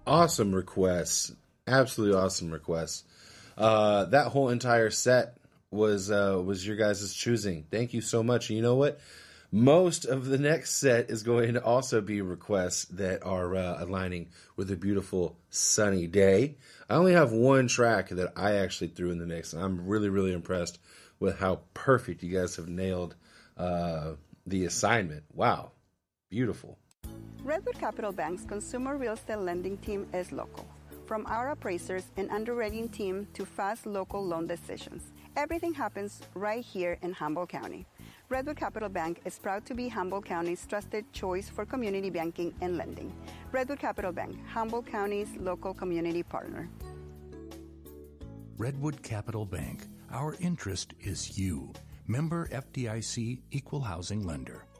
Awesome requests. Absolutely awesome requests. That whole entire set was your guys' choosing. Thank you so much. And you know what? Most of the next set is going to also be requests that are aligning with a beautiful sunny day. I only have one track that I actually threw in the mix, and I'm really, really impressed with how perfect you guys have nailed the assignment. Wow. Beautiful. Redwood Capital Bank's consumer real estate lending team is local. From our appraisers and underwriting team to fast local loan decisions, everything happens right here in Humboldt County. Redwood Capital Bank is proud to be Humboldt County's trusted choice for community banking and lending. Redwood Capital Bank, Humboldt County's local community partner. Redwood Capital Bank. Our interest is you. Member FDIC, Equal Housing Lender.